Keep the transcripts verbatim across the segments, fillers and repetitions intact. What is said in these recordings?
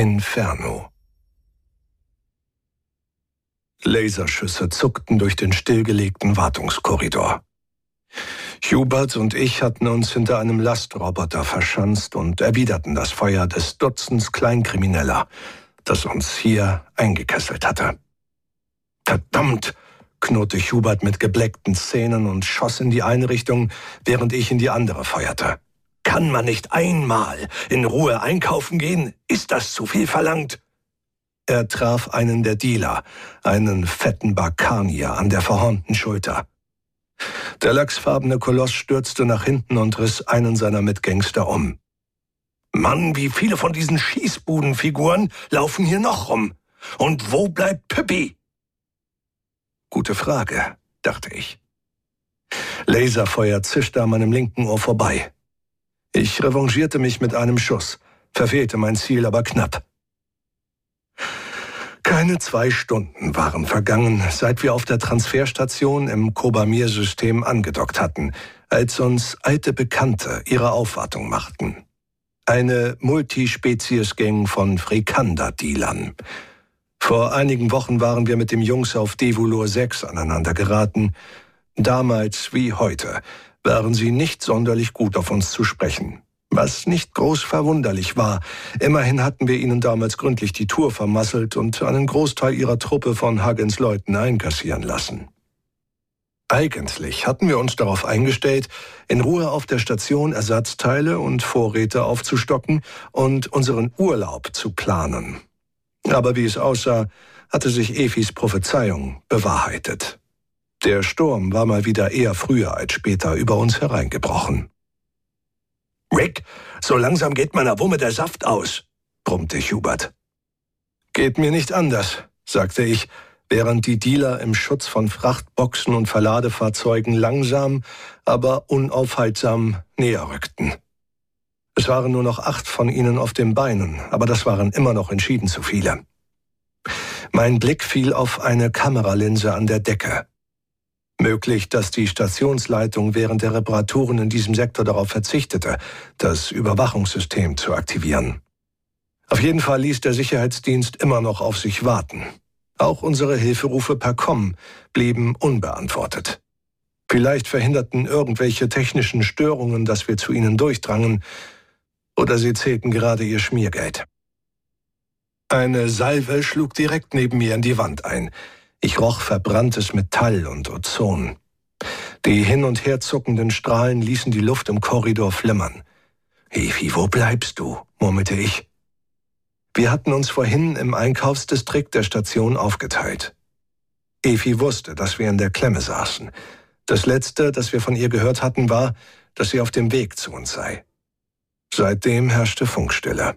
Inferno. Laserschüsse zuckten durch den stillgelegten Wartungskorridor. Hubert und ich hatten uns hinter einem Lastroboter verschanzt und erwiderten das Feuer des Dutzends Kleinkrimineller, das uns hier eingekesselt hatte. »Verdammt«, knurrte Hubert mit gebleckten Zähnen und schoss in die eine Richtung, während ich in die andere feuerte. »Kann man nicht einmal in Ruhe einkaufen gehen? Ist das zu viel verlangt?« Er traf einen der Dealer, einen fetten Balkanier, an der verhornten Schulter. Der lachsfarbene Koloss stürzte nach hinten und riss einen seiner Mitgangster um. »Mann, wie viele von diesen Schießbudenfiguren laufen hier noch rum? Und wo bleibt Pippi?« Gute Frage, dachte ich. Laserfeuer zischte an meinem linken Ohr vorbei. Ich revanchierte mich mit einem Schuss, verfehlte mein Ziel aber knapp. Keine zwei Stunden waren vergangen, seit wir auf der Transferstation im Kobamir-System angedockt hatten, als uns alte Bekannte ihre Aufwartung machten. Eine Multispezies-Gang von Frikander-Dealern. Vor einigen Wochen waren wir mit den Jungs auf Devulur sechs aneinander geraten. Damals wie heute waren sie nicht sonderlich gut auf uns zu sprechen. Was nicht groß verwunderlich war. Immerhin hatten wir ihnen damals gründlich die Tour vermasselt und einen Großteil ihrer Truppe von Huggins Leuten einkassieren lassen. Eigentlich hatten wir uns darauf eingestellt, in Ruhe auf der Station Ersatzteile und Vorräte aufzustocken und unseren Urlaub zu planen. Aber wie es aussah, hatte sich Efis Prophezeiung bewahrheitet. Der Sturm war mal wieder eher früher als später über uns hereingebrochen. »Rick, so langsam geht meiner Wumme der Saft aus«, brummte Hubert. »Geht mir nicht anders«, sagte ich, während die Dealer im Schutz von Frachtboxen und Verladefahrzeugen langsam, aber unaufhaltsam näher rückten. Es waren nur noch acht von ihnen auf den Beinen, aber das waren immer noch entschieden zu viele. Mein Blick fiel auf eine Kameralinse an der Decke. Möglich, dass die Stationsleitung während der Reparaturen in diesem Sektor darauf verzichtete, das Überwachungssystem zu aktivieren. Auf jeden Fall ließ der Sicherheitsdienst immer noch auf sich warten. Auch unsere Hilferufe per Com blieben unbeantwortet. Vielleicht verhinderten irgendwelche technischen Störungen, dass wir zu ihnen durchdrangen, oder sie zählten gerade ihr Schmiergeld. Eine Salve schlug direkt neben mir in die Wand ein. Ich roch verbranntes Metall und Ozon. Die hin und her zuckenden Strahlen ließen die Luft im Korridor flimmern. »Efi, wo bleibst du?« murmelte ich. Wir hatten uns vorhin im Einkaufsdistrikt der Station aufgeteilt. Efi wusste, dass wir in der Klemme saßen. Das Letzte, das wir von ihr gehört hatten, war, dass sie auf dem Weg zu uns sei. Seitdem herrschte Funkstille.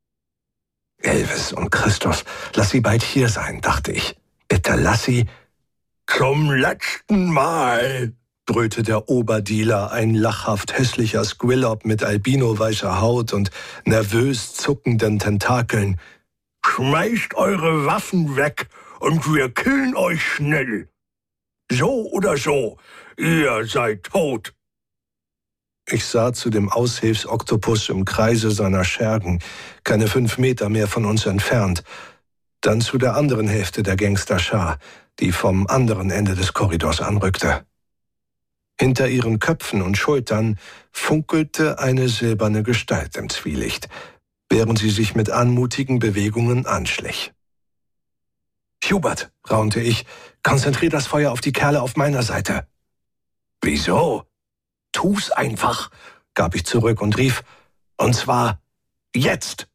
»Elvis und Christus, lass sie bald hier sein«, dachte ich. »Bitte lass sie...« »Zum letzten Mal«, brüllte der Oberdealer, ein lachhaft hässlicher Squillob mit albino-weißer Haut und nervös zuckenden Tentakeln. »Schmeißt eure Waffen weg und wir killen euch schnell. So oder so, ihr seid tot.« Ich sah zu dem Aushilfsoktopus im Kreise seiner Schergen, keine fünf Meter mehr von uns entfernt, dann zu der anderen Hälfte der Gangsterschar, die vom anderen Ende des Korridors anrückte. Hinter ihren Köpfen und Schultern funkelte eine silberne Gestalt im Zwielicht, während sie sich mit anmutigen Bewegungen anschlich. »Hubert«, raunte ich, »konzentrier das Feuer auf die Kerle auf meiner Seite.« »Wieso?« »Tu's einfach«, gab ich zurück und rief, »und zwar jetzt!«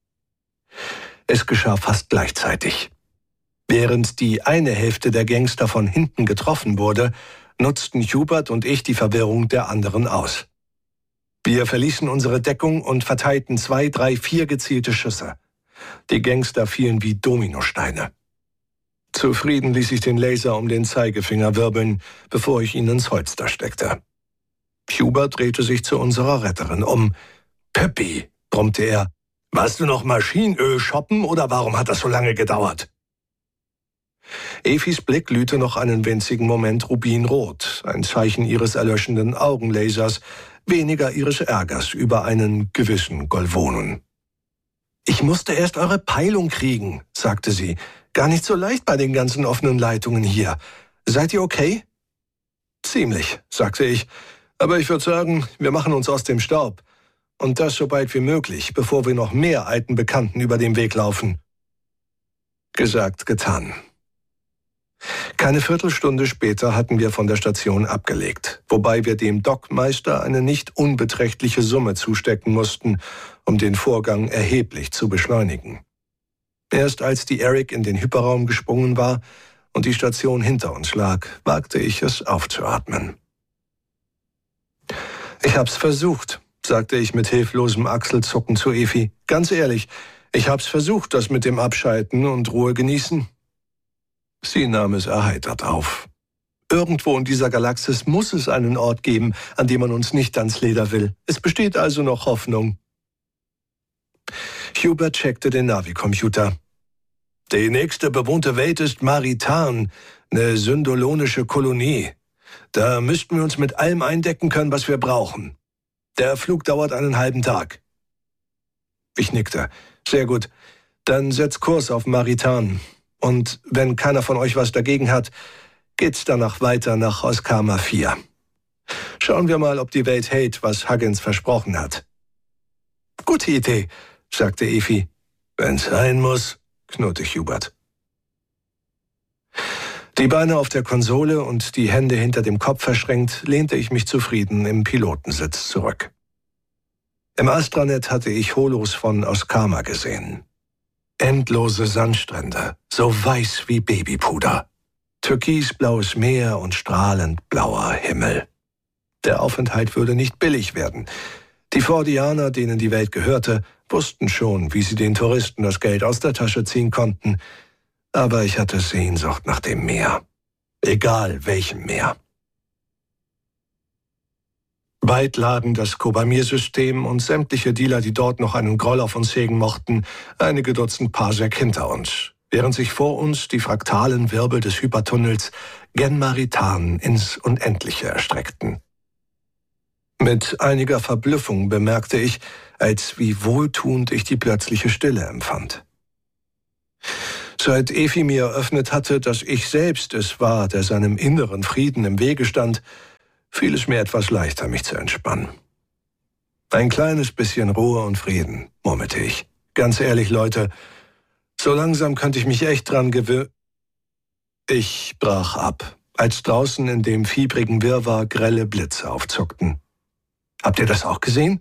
Es geschah fast gleichzeitig. Während die eine Hälfte der Gangster von hinten getroffen wurde, nutzten Hubert und ich die Verwirrung der anderen aus. Wir verließen unsere Deckung und verteilten zwei, drei, vier gezielte Schüsse. Die Gangster fielen wie Dominosteine. Zufrieden ließ ich den Laser um den Zeigefinger wirbeln, bevor ich ihn ins Holster steckte. Hubert drehte sich zu unserer Retterin um. »Pippi«, brummte er, »warst du noch Maschinenöl shoppen oder warum hat das so lange gedauert?« Efis Blick glühte noch einen winzigen Moment rubinrot, ein Zeichen ihres erlöschenden Augenlasers, weniger ihres Ärgers über einen gewissen Golvonen. »Ich musste erst eure Peilung kriegen«, sagte sie. »Gar nicht so leicht bei den ganzen offenen Leitungen hier. Seid ihr okay?« »Ziemlich«, sagte ich. »Aber ich würde sagen, wir machen uns aus dem Staub. Und das so bald wie möglich, bevor wir noch mehr alten Bekannten über den Weg laufen.« Gesagt, getan. Keine Viertelstunde später hatten wir von der Station abgelegt, wobei wir dem Dockmeister eine nicht unbeträchtliche Summe zustecken mussten, um den Vorgang erheblich zu beschleunigen. Erst als die Eric in den Hyperraum gesprungen war und die Station hinter uns lag, wagte ich es aufzuatmen. »Ich hab's versucht«, sagte ich mit hilflosem Achselzucken zu Efi. »Ganz ehrlich, ich hab's versucht, das mit dem Abschalten und Ruhe genießen.« Sie nahm es erheitert auf. Irgendwo in dieser Galaxis muss es einen Ort geben, an dem man uns nicht ans Leder will. Es besteht also noch Hoffnung. Hubert checkte den Navi-Computer. »Die nächste bewohnte Welt ist Maritan, eine syndolonische Kolonie. Da müssten wir uns mit allem eindecken können, was wir brauchen. Der Flug dauert einen halben Tag.« Ich nickte. »Sehr gut. Dann setzt Kurs auf Maritan. Und wenn keiner von euch was dagegen hat, geht's danach weiter nach Oskama vier. Schauen wir mal, ob die Welt hält, was Huggins versprochen hat.« »Gute Idee«, sagte Efi. »Wenn's sein muss«, knurrte Hubert. Die Beine auf der Konsole und die Hände hinter dem Kopf verschränkt, lehnte ich mich zufrieden im Pilotensitz zurück. Im Astranet hatte ich Holos von Oskama gesehen. Endlose Sandstrände, so weiß wie Babypuder. Türkisblaues Meer und strahlend blauer Himmel. Der Aufenthalt würde nicht billig werden. Die Fordianer, denen die Welt gehörte, wussten schon, wie sie den Touristen das Geld aus der Tasche ziehen konnten. Aber ich hatte Sehnsucht nach dem Meer. Egal welchem Meer. Weit lagen das Kobamir-System und sämtliche Dealer, die dort noch einen Groll auf uns hegen mochten, einige Dutzend Parsec hinter uns, während sich vor uns die fraktalen Wirbel des Hypertunnels gen Maritan ins Unendliche erstreckten. Mit einiger Verblüffung bemerkte ich, als wie wohltuend ich die plötzliche Stille empfand. Seit Efi mir eröffnet hatte, dass ich selbst es war, der seinem inneren Frieden im Wege stand, fiel es mir etwas leichter, mich zu entspannen. Ein kleines bisschen Ruhe und Frieden, murmelte ich. Ganz ehrlich, Leute, so langsam könnte ich mich echt dran gewöhnen. Ich brach ab, als draußen in dem fiebrigen Wirrwarr grelle Blitze aufzuckten. Habt ihr das auch gesehen?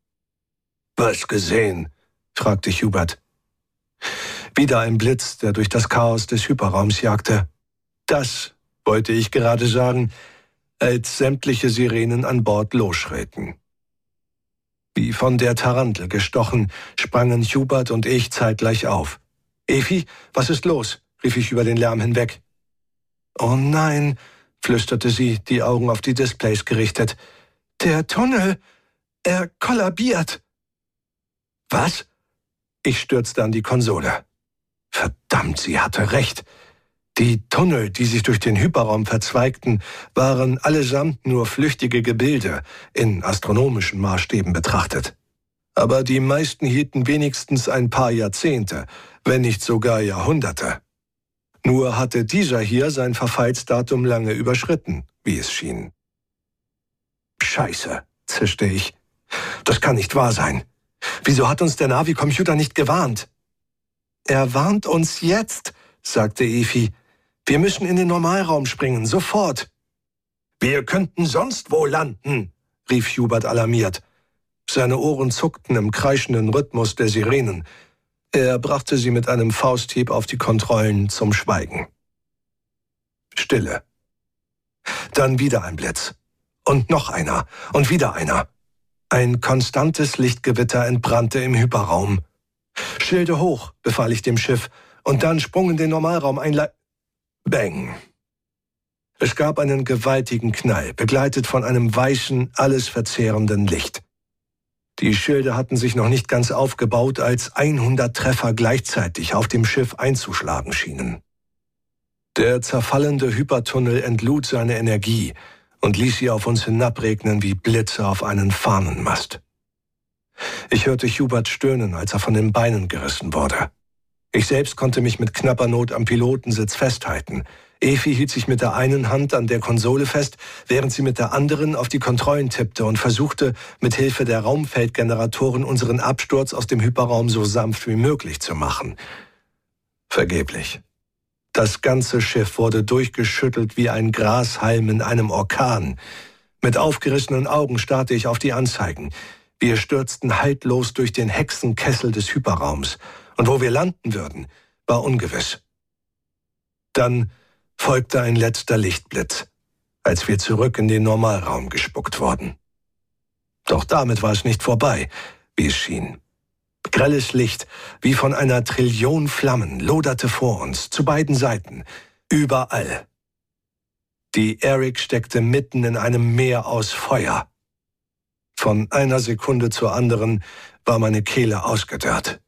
Was gesehen? Fragte Hubert. Wieder ein Blitz, der durch das Chaos des Hyperraums jagte. Das wollte ich gerade sagen, als sämtliche Sirenen an Bord losschritten. Wie von der Tarantel gestochen, sprangen Hubert und ich zeitgleich auf. »Efi, was ist los?« rief ich über den Lärm hinweg. »Oh nein«, flüsterte sie, die Augen auf die Displays gerichtet. »Der Tunnel, er kollabiert.« »Was?« Ich stürzte an die Konsole. Verdammt, sie hatte recht. Die Tunnel, die sich durch den Hyperraum verzweigten, waren allesamt nur flüchtige Gebilde, in astronomischen Maßstäben betrachtet. Aber die meisten hielten wenigstens ein paar Jahrzehnte, wenn nicht sogar Jahrhunderte. Nur hatte dieser hier sein Verfallsdatum lange überschritten, wie es schien. »Scheiße«, zischte ich. »Das kann nicht wahr sein. Wieso hat uns der Navi-Computer nicht gewarnt?« »Er warnt uns jetzt«, sagte Efi. »Wir müssen in den Normalraum springen, sofort.« »Wir könnten sonst wo landen«, rief Hubert alarmiert. Seine Ohren zuckten im kreischenden Rhythmus der Sirenen. Er brachte sie mit einem Fausthieb auf die Kontrollen zum Schweigen. Stille. Dann wieder ein Blitz. Und noch einer. Und wieder einer. Ein konstantes Lichtgewitter entbrannte im Hyperraum. »Schilde hoch«, befahl ich dem Schiff, und dann Sprung in den Normalraum einle... Bang! Es gab einen gewaltigen Knall, begleitet von einem weißen, alles verzehrenden Licht. Die Schilde hatten sich noch nicht ganz aufgebaut, als hundert Treffer gleichzeitig auf dem Schiff einzuschlagen schienen. Der zerfallende Hypertunnel entlud seine Energie und ließ sie auf uns hinabregnen wie Blitze auf einen Fahnenmast. Ich hörte Hubert stöhnen, als er von den Beinen gerissen wurde. Ich selbst konnte mich mit knapper Not am Pilotensitz festhalten. Efi hielt sich mit der einen Hand an der Konsole fest, während sie mit der anderen auf die Kontrollen tippte und versuchte, mit Hilfe der Raumfeldgeneratoren unseren Absturz aus dem Hyperraum so sanft wie möglich zu machen. Vergeblich. Das ganze Schiff wurde durchgeschüttelt wie ein Grashalm in einem Orkan. Mit aufgerissenen Augen starrte ich auf die Anzeigen. Wir stürzten haltlos durch den Hexenkessel des Hyperraums. Und wo wir landen würden, war ungewiss. Dann folgte ein letzter Lichtblitz, als wir zurück in den Normalraum gespuckt wurden. Doch damit war es nicht vorbei, wie es schien. Grelles Licht, wie von einer Trillion Flammen, loderte vor uns, zu beiden Seiten, überall. Die Erik steckte mitten in einem Meer aus Feuer. Von einer Sekunde zur anderen war meine Kehle ausgedörrt.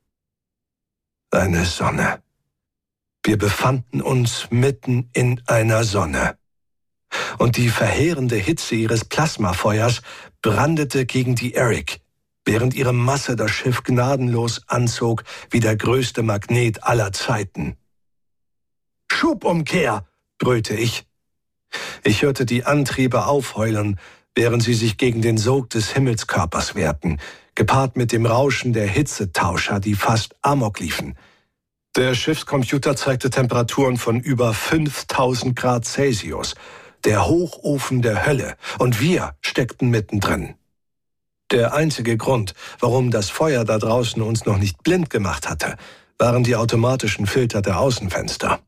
Eine Sonne. Wir befanden uns mitten in einer Sonne. Und die verheerende Hitze ihres Plasmafeuers brandete gegen die Erik, während ihre Masse das Schiff gnadenlos anzog wie der größte Magnet aller Zeiten. »Schubumkehr«, brüllte ich. Ich hörte die Antriebe aufheulen, während sie sich gegen den Sog des Himmelskörpers wehrten, gepaart mit dem Rauschen der Hitzetauscher, die fast amok liefen. Der Schiffscomputer zeigte Temperaturen von über fünftausend Grad Celsius, der Hochofen der Hölle, und wir steckten mittendrin. Der einzige Grund, warum das Feuer da draußen uns noch nicht blind gemacht hatte, waren die automatischen Filter der Außenfenster.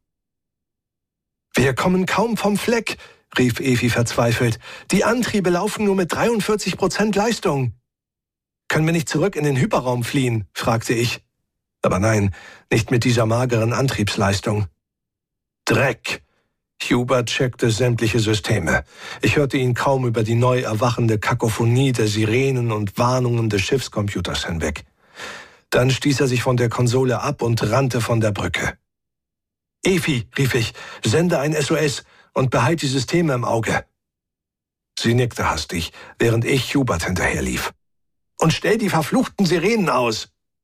»Wir kommen kaum vom Fleck«, rief Efi verzweifelt. »Die Antriebe laufen nur mit dreiundvierzig Prozent Leistung.« »Können wir nicht zurück in den Hyperraum fliehen?« fragte ich. Aber nein, nicht mit dieser mageren Antriebsleistung. Dreck! Hubert checkte sämtliche Systeme. Ich hörte ihn kaum über die neu erwachende Kakophonie der Sirenen und Warnungen des Schiffscomputers hinweg. Dann stieß er sich von der Konsole ab und rannte von der Brücke. »Efi«, rief ich, »sende ein S O S und behalte die Systeme im Auge.« Sie nickte hastig, während ich Hubert hinterherlief. »Und stell die verfluchten Sirenen aus!«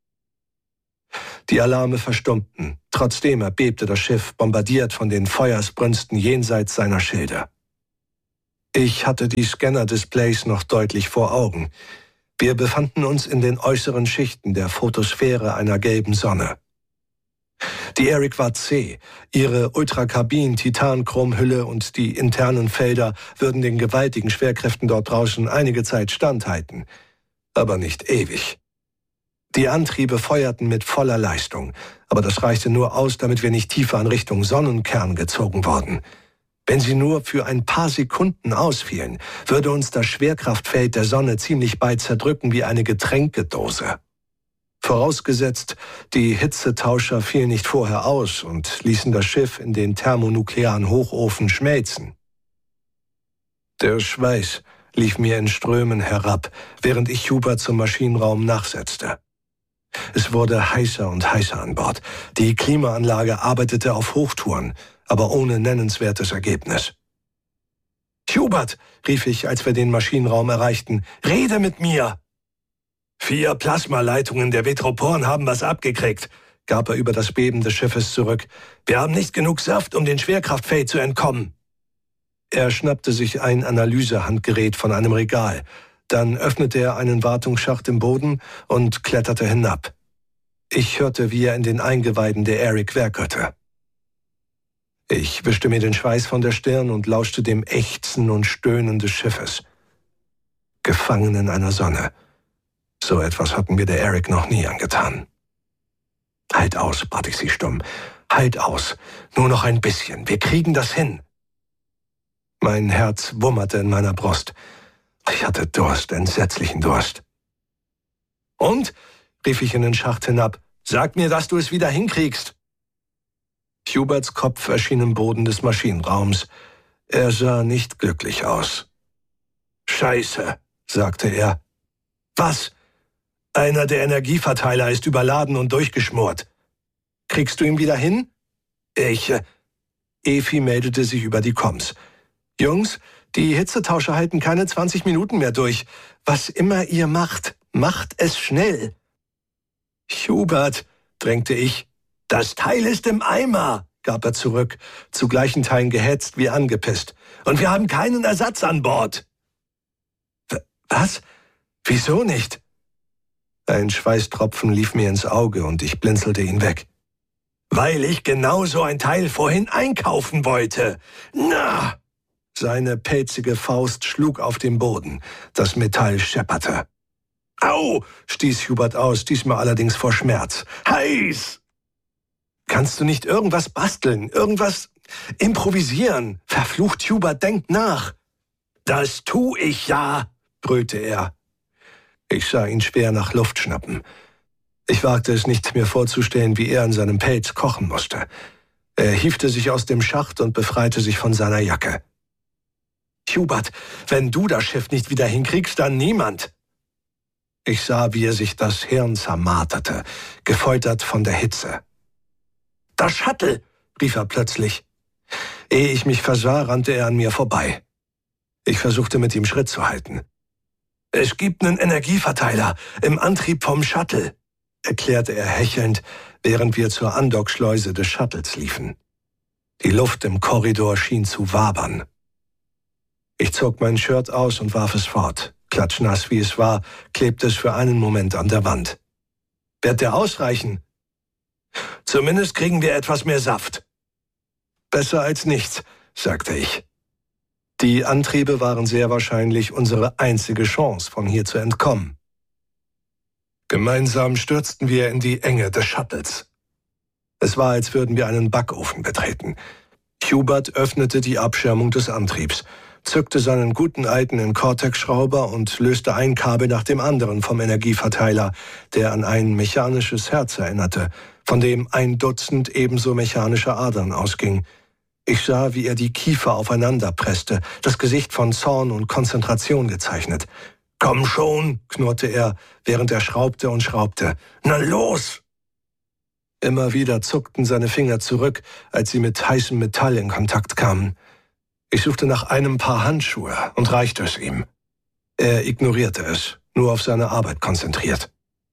Die Alarme verstummten. Trotzdem erbebte das Schiff, bombardiert von den Feuersbrünsten jenseits seiner Schilde. Ich hatte die Scanner-Displays noch deutlich vor Augen. Wir befanden uns in den äußeren Schichten der Photosphäre einer gelben Sonne. Die Erik war zäh. Ihre Ultrakarbin-Titan-Chromhülle und die internen Felder würden den gewaltigen Schwerkräften dort draußen einige Zeit standhalten. Aber nicht ewig. Die Antriebe feuerten mit voller Leistung, aber das reichte nur aus, damit wir nicht tiefer in Richtung Sonnenkern gezogen wurden. Wenn sie nur für ein paar Sekunden ausfielen, würde uns das Schwerkraftfeld der Sonne ziemlich bald zerdrücken wie eine Getränkedose. Vorausgesetzt, die Hitzetauscher fielen nicht vorher aus und ließen das Schiff in den thermonuklearen Hochofen schmelzen. Der Schweiß lief mir in Strömen herab, während ich Hubert zum Maschinenraum nachsetzte. Es wurde heißer und heißer an Bord. Die Klimaanlage arbeitete auf Hochtouren, aber ohne nennenswertes Ergebnis. »Hubert«, rief ich, als wir den Maschinenraum erreichten, »rede mit mir!« »Vier Plasmaleitungen der Vetroporen haben was abgekriegt«, gab er über das Beben des Schiffes zurück. »Wir haben nicht genug Saft, um den Schwerkraftfeld zu entkommen.« Er schnappte sich ein Analysehandgerät von einem Regal. Dann öffnete er einen Wartungsschacht im Boden und kletterte hinab. Ich hörte, wie er in den Eingeweiden der Erik werkelte. Ich wischte mir den Schweiß von der Stirn und lauschte dem Ächzen und Stöhnen des Schiffes. Gefangen in einer Sonne. So etwas hatten wir der Erik noch nie angetan. »Halt aus«, bat ich sie stumm. »Halt aus. Nur noch ein bisschen. Wir kriegen das hin.« Mein Herz wummerte in meiner Brust. Ich hatte Durst, entsetzlichen Durst. »Und?«, rief ich in den Schacht hinab. »Sag mir, dass du es wieder hinkriegst.« Huberts Kopf erschien im Boden des Maschinenraums. Er sah nicht glücklich aus. »Scheiße«, sagte er. »Was?« »Einer der Energieverteiler ist überladen und durchgeschmort.« »Kriegst du ihn wieder hin?« »Ich...« Äh Efi meldete sich über die Comms. »Jungs, die Hitzetauscher halten keine zwanzig Minuten mehr durch. Was immer ihr macht.« Macht es schnell!« »Hubert«, drängte ich. »Das Teil ist im Eimer«, gab er zurück, zu gleichen Teilen gehetzt wie angepisst. »Und wir haben keinen Ersatz an Bord.« »Was? Wieso nicht?« Ein Schweißtropfen lief mir ins Auge und ich blinzelte ihn weg. »Weil ich genau so ein Teil vorhin einkaufen wollte. Na!« Seine pelzige Faust schlug auf den Boden. Das Metall schepperte. »Au!« stieß Hubert aus, diesmal allerdings vor Schmerz. »Heiß!« »Kannst du nicht irgendwas basteln, irgendwas improvisieren? Verflucht, Hubert, denk nach!« »Das tu ich ja!« brüllte er. Ich sah ihn schwer nach Luft schnappen. Ich wagte es nicht, mir vorzustellen, wie er in seinem Pelz kochen musste. Er hiefte sich aus dem Schacht und befreite sich von seiner Jacke. »Hubert, wenn du das Schiff nicht wieder hinkriegst, dann niemand!« Ich sah, wie er sich das Hirn zermarterte, gefoltert von der Hitze. »Das Shuttle!« rief er plötzlich. Ehe ich mich versah, rannte er an mir vorbei. Ich versuchte, mit ihm Schritt zu halten. »Es gibt einen Energieverteiler im Antrieb vom Shuttle«, erklärte er hechelnd, während wir zur Andockschleuse des Shuttles liefen. Die Luft im Korridor schien zu wabern. Ich zog mein Shirt aus und warf es fort. Klatschnass wie es war, klebte es für einen Moment an der Wand. »Wird der ausreichen?« »Zumindest kriegen wir etwas mehr Saft.« »Besser als nichts«, sagte ich. Die Antriebe waren sehr wahrscheinlich unsere einzige Chance, von hier zu entkommen. Gemeinsam stürzten wir in die Enge des Shuttles. Es war, als würden wir einen Backofen betreten. Hubert öffnete die Abschirmung des Antriebs, zückte seinen guten alten Cortex-Schrauber und löste ein Kabel nach dem anderen vom Energieverteiler, der an ein mechanisches Herz erinnerte, von dem ein Dutzend ebenso mechanische Adern ausging. Ich sah, wie er die Kiefer aufeinander presste, das Gesicht von Zorn und Konzentration gezeichnet. »Komm schon«, knurrte er, während er schraubte und schraubte. »Na los!« Immer wieder zuckten seine Finger zurück, als sie mit heißem Metall in Kontakt kamen. Ich suchte nach einem Paar Handschuhe und reichte es ihm. Er ignorierte es, nur auf seine Arbeit konzentriert.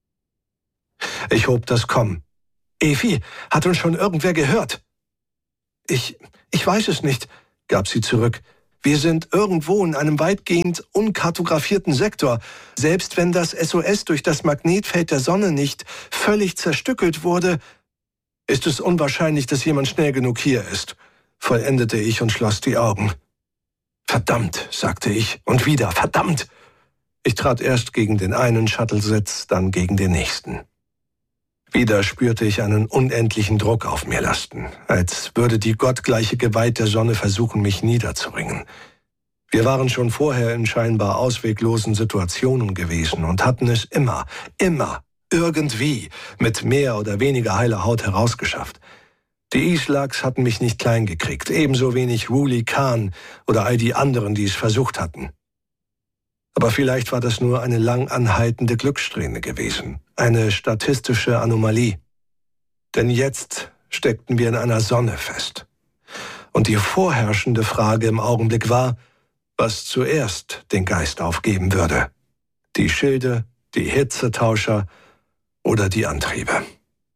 Ich hob das Komm. »Efi, hat uns schon irgendwer gehört?« »Ich, ich weiß es nicht«, gab sie zurück. »Wir sind irgendwo in einem weitgehend unkartografierten Sektor. Selbst wenn das S O S durch das Magnetfeld der Sonne nicht völlig zerstückelt wurde, ist es unwahrscheinlich, dass jemand schnell genug hier ist«, vollendete ich und schloss die Augen. »Verdammt«, sagte ich, und wieder »verdammt«. Ich trat erst gegen den einen Shuttlesitz, dann gegen den nächsten. Wieder spürte ich einen unendlichen Druck auf mir lasten, als würde die gottgleiche Gewalt der Sonne versuchen, mich niederzuringen. Wir waren schon vorher in scheinbar ausweglosen Situationen gewesen und hatten es immer, immer, irgendwie mit mehr oder weniger heiler Haut herausgeschafft. Die Islags hatten mich nicht klein gekriegt, ebenso wenig Wooly Khan oder all die anderen, die es versucht hatten. Aber vielleicht war das nur eine lang anhaltende Glückssträhne gewesen, eine statistische Anomalie. Denn jetzt steckten wir in einer Sonne fest. Und die vorherrschende Frage im Augenblick war, was zuerst den Geist aufgeben würde. Die Schilde, die Hitzetauscher oder die Antriebe.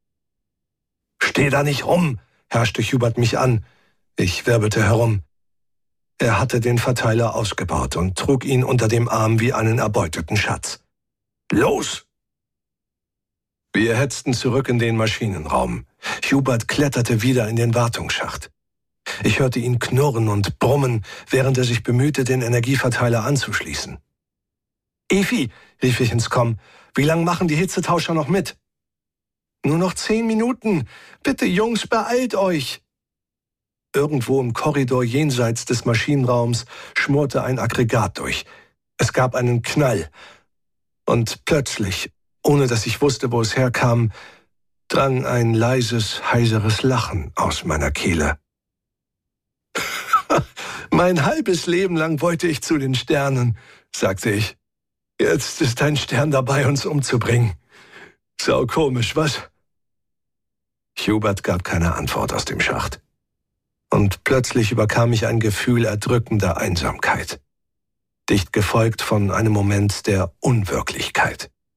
»Steh da nicht rum«, herrschte Hubert mich an. Ich wirbelte herum. Er hatte den Verteiler ausgebaut und trug ihn unter dem Arm wie einen erbeuteten Schatz. »Los!« Wir hetzten zurück in den Maschinenraum. Hubert kletterte wieder in den Wartungsschacht. Ich hörte ihn knurren und brummen, während er sich bemühte, den Energieverteiler anzuschließen. »Efi«, rief ich ins Komm, »wie lang machen die Hitzetauscher noch mit?« »Nur noch zehn Minuten. Bitte, Jungs, beeilt euch!« Irgendwo im Korridor jenseits des Maschinenraums schmorte ein Aggregat durch. Es gab einen Knall. Und plötzlich, ohne dass ich wusste, wo es herkam, drang ein leises, heiseres Lachen aus meiner Kehle. »Mein halbes Leben lang wollte ich zu den Sternen«, sagte ich. »Jetzt ist ein Stern dabei, uns umzubringen. Sau komisch, was?« Hubert gab keine Antwort aus dem Schacht. Und plötzlich überkam mich ein Gefühl erdrückender Einsamkeit, dicht gefolgt von einem Moment der Unwirklichkeit.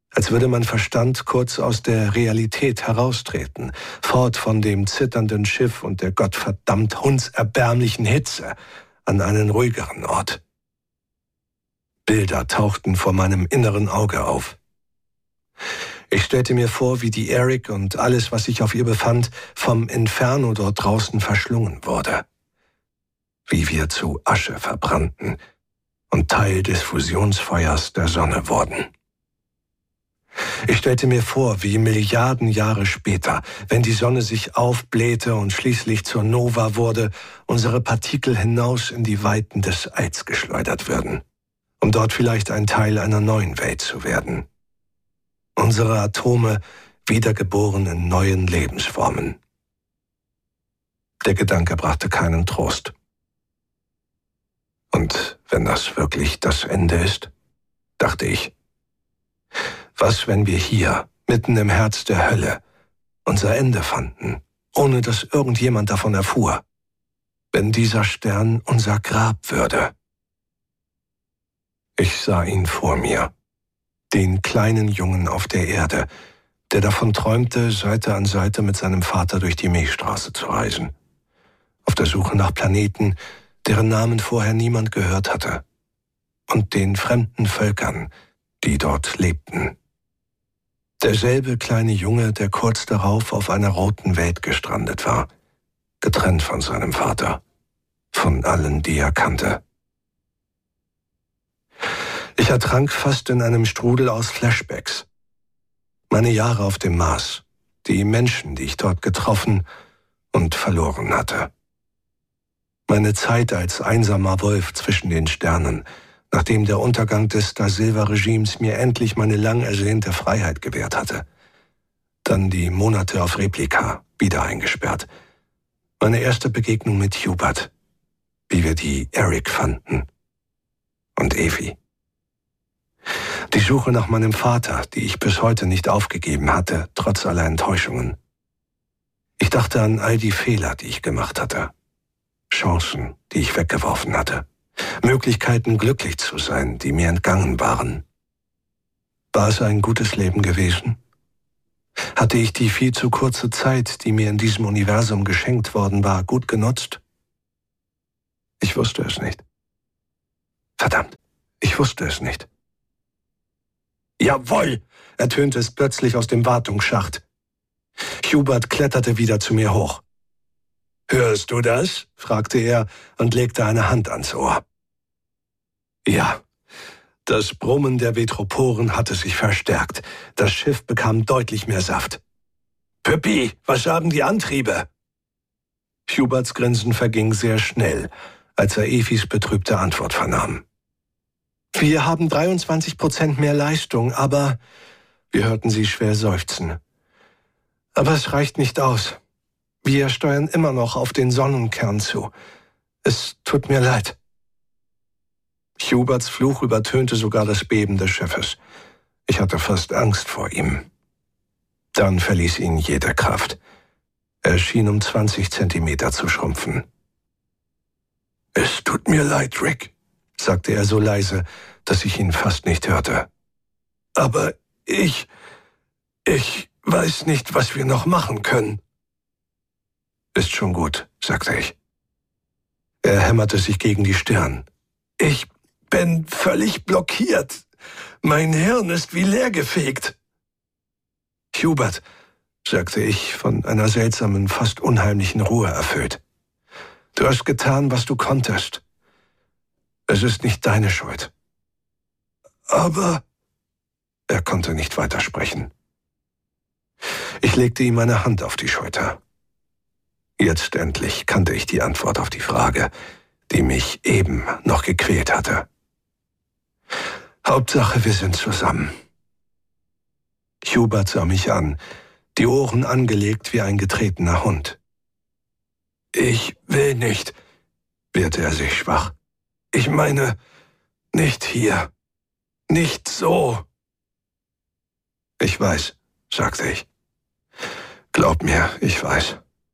Als würde mein Verstand kurz aus der Realität heraustreten, fort von dem zitternden Schiff und der gottverdammt hundserbärmlichen Hitze an einen ruhigeren Ort. Bilder tauchten vor meinem inneren Auge auf. Ich stellte mir vor, wie die Erik und alles, was sich auf ihr befand, vom Inferno dort draußen verschlungen wurde. Wie wir zu Asche verbrannten und Teil des Fusionsfeuers der Sonne wurden. Ich stellte mir vor, wie Milliarden Jahre später, wenn die Sonne sich aufblähte und schließlich zur Nova wurde, unsere Partikel hinaus in die Weiten des Alls geschleudert würden, um dort vielleicht ein Teil einer neuen Welt zu werden. Unsere Atome wiedergeboren in neuen Lebensformen. Der Gedanke brachte keinen Trost. Und wenn das wirklich das Ende ist, dachte ich, was, wenn wir hier, mitten im Herz der Hölle, unser Ende fanden, ohne dass irgendjemand davon erfuhr? Wenn dieser Stern unser Grab würde? Ich sah ihn vor mir, den kleinen Jungen auf der Erde, der davon träumte, Seite an Seite mit seinem Vater durch die Milchstraße zu reisen, auf der Suche nach Planeten, deren Namen vorher niemand gehört hatte, und den fremden Völkern, die dort lebten. Derselbe kleine Junge, der kurz darauf auf einer roten Welt gestrandet war, getrennt von seinem Vater, von allen, die er kannte. Ich ertrank fast in einem Strudel aus Flashbacks. Meine Jahre auf dem Mars, die Menschen, die ich dort getroffen und verloren hatte. Meine Zeit als einsamer Wolf zwischen den Sternen, nachdem der Untergang des Da Silva-Regimes mir endlich meine lang ersehnte Freiheit gewährt hatte. Dann die Monate auf Replika, wieder eingesperrt. Meine erste Begegnung mit Hubert, wie wir die Erik fanden. Und Evi. Die Suche nach meinem Vater, die ich bis heute nicht aufgegeben hatte, trotz aller Enttäuschungen. Ich dachte an all die Fehler, die ich gemacht hatte. Chancen, die ich weggeworfen hatte. Möglichkeiten, glücklich zu sein, die mir entgangen waren. War es ein gutes Leben gewesen? Hatte ich die viel zu kurze Zeit, die mir in diesem Universum geschenkt worden war, gut genutzt? Ich wusste es nicht. Verdammt, ich wusste es nicht. »Jawohl«, ertönte es plötzlich aus dem Wartungsschacht. Hubert kletterte wieder zu mir hoch. »Hörst du das?« fragte er und legte eine Hand ans Ohr. Ja, das Brummen der Vetroporen hatte sich verstärkt. Das Schiff bekam deutlich mehr Saft. »Püppi, was haben die Antriebe?« Huberts Grinsen verging sehr schnell, als er Evis betrübte Antwort vernahm. »Wir haben dreiundzwanzig Prozent mehr Leistung, aber...« Wir hörten sie schwer seufzen. »Aber es reicht nicht aus. Wir steuern immer noch auf den Sonnenkern zu. Es tut mir leid.« Huberts Fluch übertönte sogar das Beben des Schiffes. Ich hatte fast Angst vor ihm. Dann verließ ihn jede Kraft. Er schien um zwanzig Zentimeter zu schrumpfen. »Es tut mir leid, Rick«, sagte er so leise, dass ich ihn fast nicht hörte. »Aber ich... ich weiß nicht, was wir noch machen können.« »Ist schon gut«, sagte ich. Er hämmerte sich gegen die Stirn. »Ich bin völlig blockiert. Mein Hirn ist wie leergefegt.« »Hubert«, sagte ich, von einer seltsamen, fast unheimlichen Ruhe erfüllt. »Du hast getan, was du konntest. Es ist nicht deine Schuld.« »Aber...« Er konnte nicht weitersprechen. Ich legte ihm meine Hand auf die Schulter. Jetzt endlich kannte ich die Antwort auf die Frage, die mich eben noch gequält hatte. Hauptsache, wir sind zusammen. Hubert sah mich an, die Ohren angelegt wie ein getretener Hund. »Ich will nicht«, wehrte er sich schwach. »Ich meine, nicht hier. Nicht so.« »Ich weiß«, sagte ich. »Glaub mir, ich weiß.«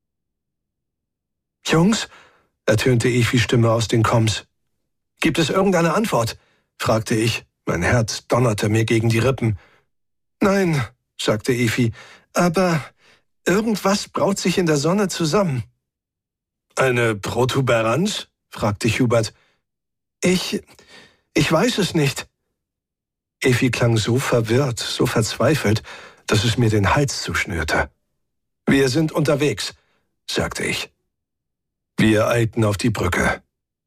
»Jungs«, ertönte Evis Stimme aus den Comms. »Gibt es irgendeine Antwort?« fragte ich. Mein Herz donnerte mir gegen die Rippen. Nein, sagte Efi, aber irgendwas braut sich in der Sonne zusammen. Eine Protuberanz? Fragte Hubert. Ich, ich weiß es nicht. Efi klang so verwirrt, so verzweifelt, dass es mir den Hals zuschnürte. Wir sind unterwegs, sagte ich. Wir eilten auf die Brücke.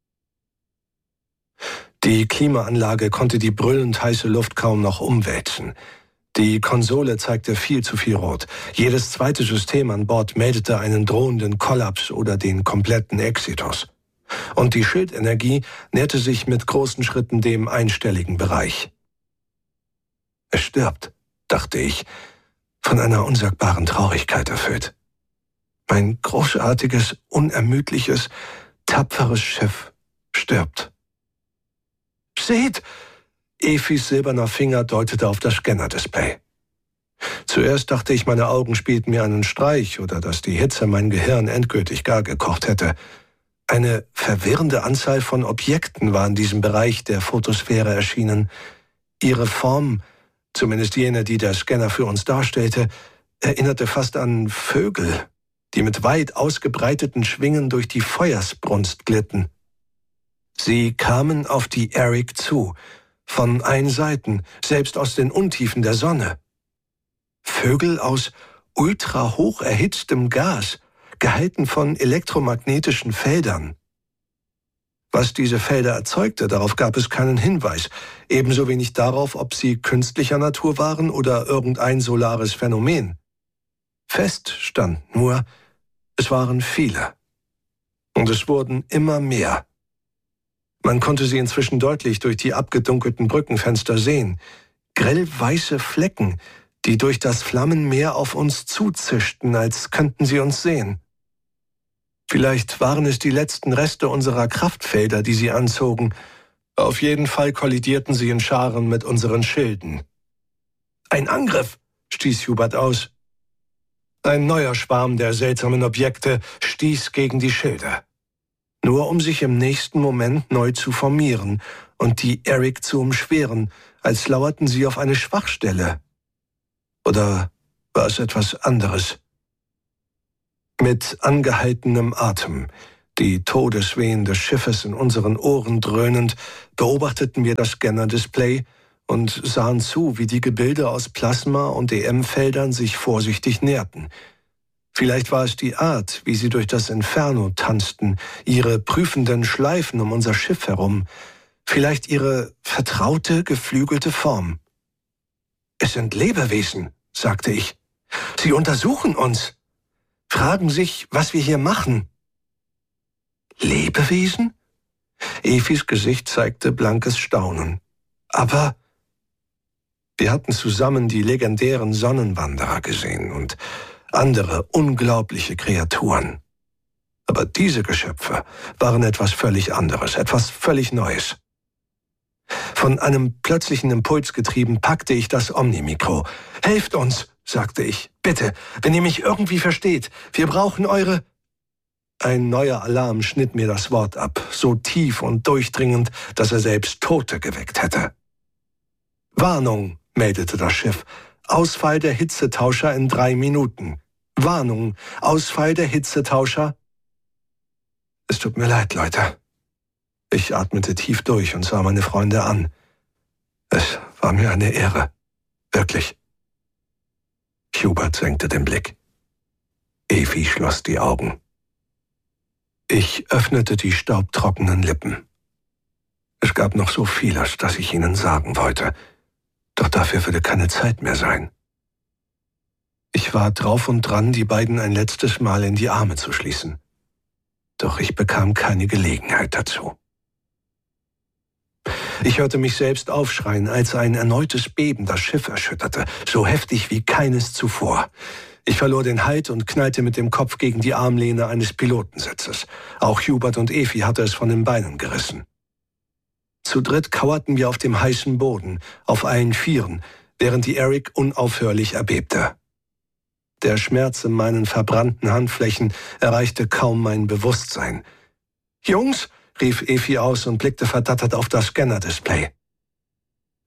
Die Klimaanlage konnte die brüllend heiße Luft kaum noch umwälzen. Die Konsole zeigte viel zu viel Rot. Jedes zweite System an Bord meldete einen drohenden Kollaps oder den kompletten Exitus. Und die Schildenergie näherte sich mit großen Schritten dem einstelligen Bereich. Es stirbt, dachte ich, von einer unsagbaren Traurigkeit erfüllt. Mein großartiges, unermüdliches, tapferes Schiff stirbt. Seht! Efis silberner Finger deutete auf das Scanner-Display. Zuerst dachte ich, meine Augen spielten mir einen Streich oder dass die Hitze mein Gehirn endgültig gar gekocht hätte. Eine verwirrende Anzahl von Objekten war in diesem Bereich der Photosphäre erschienen. Ihre Form, zumindest jene, die der Scanner für uns darstellte, erinnerte fast an Vögel, die mit weit ausgebreiteten Schwingen durch die Feuersbrunst glitten. Sie kamen auf die Erik zu, von allen Seiten, selbst aus den Untiefen der Sonne. Vögel aus ultrahoch erhitztem Gas, gehalten von elektromagnetischen Feldern. Was diese Felder erzeugte, darauf gab es keinen Hinweis, ebenso wenig darauf, ob sie künstlicher Natur waren oder irgendein solares Phänomen. Fest stand nur, es waren viele. Und es wurden immer mehr. Man konnte sie inzwischen deutlich durch die abgedunkelten Brückenfenster sehen. Grellweiße Flecken, die durch das Flammenmeer auf uns zuzischten, als könnten sie uns sehen. Vielleicht waren es die letzten Reste unserer Kraftfelder, die sie anzogen. Auf jeden Fall kollidierten sie in Scharen mit unseren Schilden. »Ein Angriff«, stieß Hubert aus. Ein neuer Schwarm der seltsamen Objekte stieß gegen die Schilde. Nur um sich im nächsten Moment neu zu formieren und die Erik zu umschweren, als lauerten sie auf eine Schwachstelle. Oder war es etwas anderes? Mit angehaltenem Atem, die Todeswehen des Schiffes in unseren Ohren dröhnend, beobachteten wir das Scanner-Display und sahen zu, wie die Gebilde aus Plasma- und E M-Feldern sich vorsichtig näherten. Vielleicht war es die Art, wie sie durch das Inferno tanzten, ihre prüfenden Schleifen um unser Schiff herum, vielleicht ihre vertraute, geflügelte Form. »Es sind Lebewesen«, sagte ich. »Sie untersuchen uns, fragen sich, was wir hier machen.« »Lebewesen?« Efis Gesicht zeigte blankes Staunen. »Aber wir hatten zusammen die legendären Sonnenwanderer gesehen und andere unglaubliche Kreaturen. Aber diese Geschöpfe waren etwas völlig anderes, etwas völlig Neues. Von einem plötzlichen Impuls getrieben, packte ich das Omnimikro. »Helft uns«, sagte ich. »Bitte, wenn ihr mich irgendwie versteht. Wir brauchen eure...« Ein neuer Alarm schnitt mir das Wort ab, so tief und durchdringend, dass er selbst Tote geweckt hätte. »Warnung«, meldete das Schiff. »Ausfall der Hitzetauscher in drei Minuten. Warnung, Ausfall der Hitzetauscher.« Es tut mir leid, Leute. Ich atmete tief durch und sah meine Freunde an. Es war mir eine Ehre. Wirklich. Hubert senkte den Blick. Efi schloss die Augen. Ich öffnete die staubtrockenen Lippen. Es gab noch so vieles, das ich ihnen sagen wollte. Doch dafür würde keine Zeit mehr sein. Ich war drauf und dran, die beiden ein letztes Mal in die Arme zu schließen. Doch ich bekam keine Gelegenheit dazu. Ich hörte mich selbst aufschreien, als ein erneutes Beben das Schiff erschütterte, so heftig wie keines zuvor. Ich verlor den Halt und knallte mit dem Kopf gegen die Armlehne eines Pilotensitzes. Auch Hubert und Efi hatte es von den Beinen gerissen. Zu dritt kauerten wir auf dem heißen Boden, auf allen Vieren, während die Erik unaufhörlich erbebte. Der Schmerz in meinen verbrannten Handflächen erreichte kaum mein Bewusstsein. »Jungs«, rief Efi aus und blickte verdattert auf das Scanner-Display.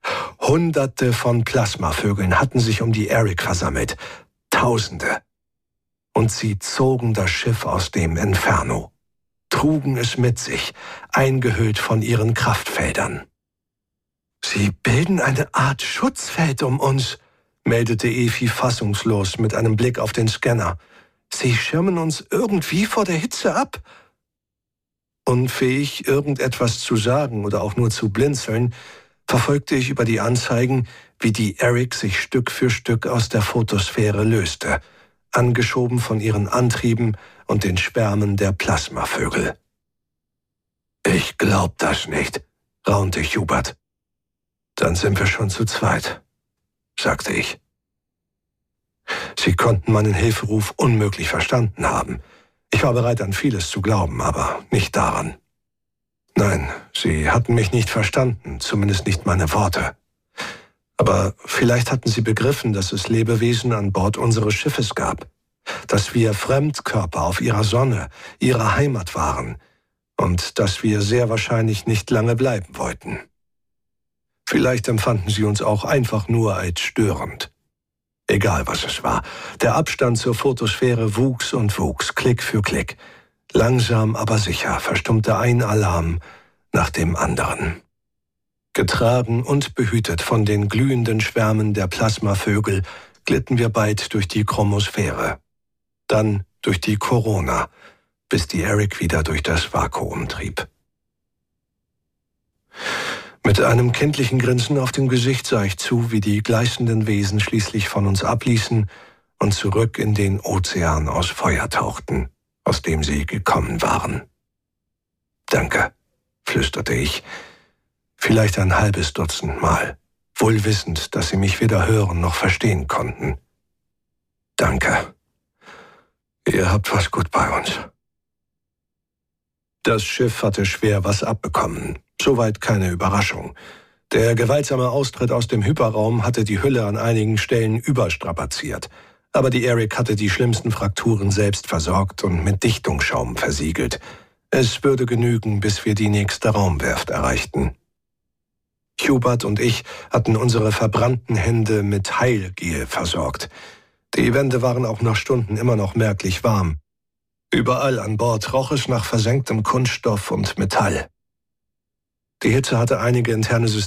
Hunderte von Plasmavögeln hatten sich um die Erik versammelt. Tausende. Und sie zogen das Schiff aus dem Inferno, trugen es mit sich, eingehüllt von ihren Kraftfeldern. »Sie bilden eine Art Schutzfeld um uns«, meldete Efi fassungslos mit einem Blick auf den Scanner. »Sie schirmen uns irgendwie vor der Hitze ab.« Unfähig, irgendetwas zu sagen oder auch nur zu blinzeln, verfolgte ich über die Anzeigen, wie die Erik sich Stück für Stück aus der Photosphäre löste, angeschoben von ihren Antrieben und den Schwärmen der Plasmavögel. »Ich glaub das nicht«, raunte Hubert. »Dann sind wir schon zu zweit«, sagte ich. Sie konnten meinen Hilferuf unmöglich verstanden haben. Ich war bereit, an vieles zu glauben, aber nicht daran. Nein, sie hatten mich nicht verstanden, zumindest nicht meine Worte. Aber vielleicht hatten sie begriffen, dass es Lebewesen an Bord unseres Schiffes gab, dass wir Fremdkörper auf ihrer Sonne, ihrer Heimat waren und dass wir sehr wahrscheinlich nicht lange bleiben wollten. Vielleicht empfanden sie uns auch einfach nur als störend. Egal, was es war, der Abstand zur Photosphäre wuchs und wuchs, Klick für Klick. Langsam, aber sicher verstummte ein Alarm nach dem anderen. Getragen und behütet von den glühenden Schwärmen der Plasmavögel glitten wir bald durch die Chromosphäre. Dann durch die Corona, bis die Erik wieder durch das Vakuum trieb. Mit einem kindlichen Grinsen auf dem Gesicht sah ich zu, wie die gleißenden Wesen schließlich von uns abließen und zurück in den Ozean aus Feuer tauchten, aus dem sie gekommen waren. »Danke«, flüsterte ich, vielleicht ein halbes Dutzend Mal, wohl wissend, dass sie mich weder hören noch verstehen konnten. »Danke. Ihr habt was gut bei uns.« Das Schiff hatte schwer was abbekommen. Soweit keine Überraschung. Der gewaltsame Austritt aus dem Hyperraum hatte die Hülle an einigen Stellen überstrapaziert. Aber die Erik hatte die schlimmsten Frakturen selbst versorgt und mit Dichtungsschaum versiegelt. Es würde genügen, bis wir die nächste Raumwerft erreichten. Hubert und ich hatten unsere verbrannten Hände mit Heilgel versorgt. Die Wände waren auch nach Stunden immer noch merklich warm. Überall an Bord roch es nach versenktem Kunststoff und Metall. Die Hitze hatte einige interne Systeme